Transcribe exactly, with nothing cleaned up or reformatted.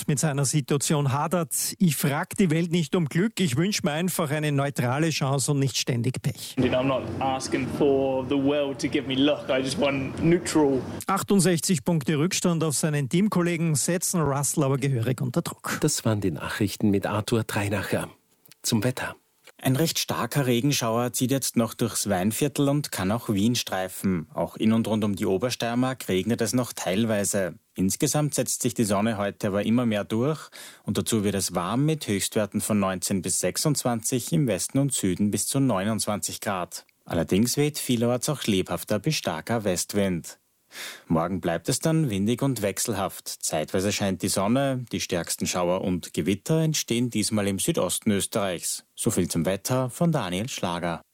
mit seiner Situation hadert. Ich frage die Welt nicht um Glück, ich wünsche mir einfach eine neutrale Chance und nicht ständig Pech. I'm not asking for the world to give me luck, I just want neutral. achtundsechzig Punkte Rückstand auf seinen Teamkollegen setzen Russell aber gehörig unter Druck. Das waren die Nachrichten mit Arthur Treinacher. Zum Wetter. Ein recht starker Regenschauer zieht jetzt noch durchs Weinviertel und kann auch Wien streifen. Auch in und rund um die Obersteiermark regnet es noch teilweise. Insgesamt setzt sich die Sonne heute aber immer mehr durch und dazu wird es warm mit Höchstwerten von neunzehn bis sechsundzwanzig, im Westen und Süden bis zu neunundzwanzig Grad. Allerdings weht vielerorts auch lebhafter bis starker Westwind. Morgen bleibt es dann windig und wechselhaft. Zeitweise scheint die Sonne, die stärksten Schauer und Gewitter entstehen diesmal im Südosten Österreichs. So viel zum Wetter von Daniel Schlager.